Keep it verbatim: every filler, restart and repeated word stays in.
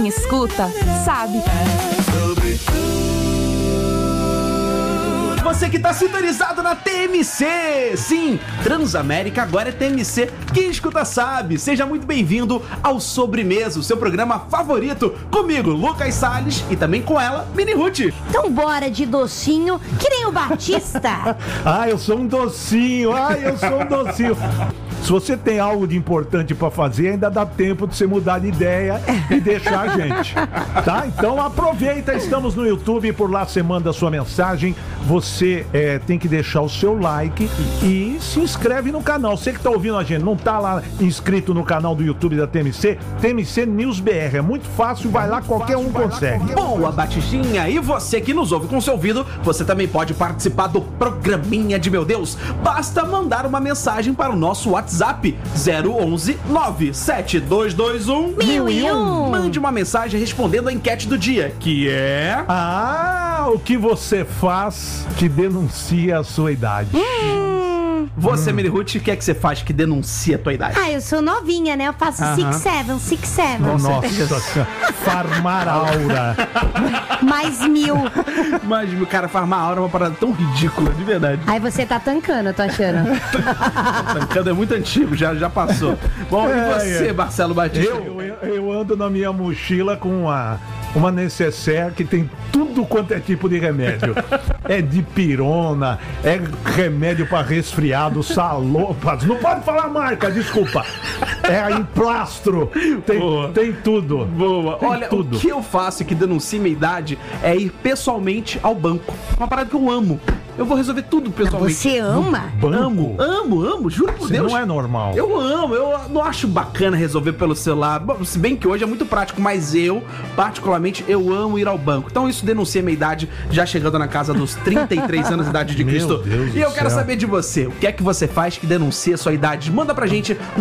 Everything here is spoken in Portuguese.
Quem escuta, sabe. Você que tá sintonizado na T M C. Sim, Transamérica agora é T M C. Quem escuta sabe. Seja muito bem-vindo ao Sobremesa, o seu programa favorito. Comigo, Lucas Salles, e também com ela, Mini Ruth. Então bora de docinho, que nem o Batista. Ah, eu sou um docinho. Ah, eu sou um docinho. Se você tem algo de importante pra fazer, ainda dá tempo de você mudar de ideia e deixar a gente, tá? Então aproveita, estamos no YouTube, por lá você manda a sua mensagem, você é, tem que deixar o seu like e se inscreve no canal. Você que tá ouvindo a gente, não tá lá inscrito no canal do YouTube da T M C, T M C News B R, é muito fácil, vai lá, qualquer um consegue. Boa, Batistinha! E você que nos ouve com seu ouvido, você também pode participar do programinha de Meu Deus. Basta mandar uma mensagem para o nosso WhatsApp. WhatsApp zero onze nove sete dois dois um Mil e um. Mande uma mensagem respondendo a enquete do dia, que é... Ah, o que você faz que denuncia a sua idade. Hum. Você, Mini Ruth, o que é que você faz que denuncia a tua idade? Ah, eu sou novinha, né? Eu faço Aham. six seven, six seven. Nossa senhora, farmar aura. Mais mil. Mas, meu cara, farmar aura é uma parada tão ridícula, de verdade. Aí você tá tancando, eu tô achando. Tancando é muito antigo, já, já passou. Bom, É, e você, é. Marcelo Batista? Eu, eu, eu ando na minha mochila com uma, uma necessaire que tem tudo quanto é tipo de remédio. É dipirona, é remédio pra resfriado, salopas. Não pode falar marca, desculpa. É emplastro. Tem, tem tudo. Boa. Tem Olha, tudo. o que eu faço que denuncia minha idade é ir pessoalmente ao banco. Uma parada que eu amo. Eu vou resolver tudo pessoalmente. Você ama? Banco? Amo, amo, amo, juro por Você Deus. não é normal. Eu amo, eu não acho bacana resolver pelo celular. Bom, se bem que hoje é muito prático, mas eu, particularmente, eu amo ir ao banco. Então isso denuncia minha idade, já chegando na casa dos trinta e três anos de idade de Meu Cristo. Deus E eu do quero céu. saber de você, o que é que você faz que denuncia a sua idade? Manda pra gente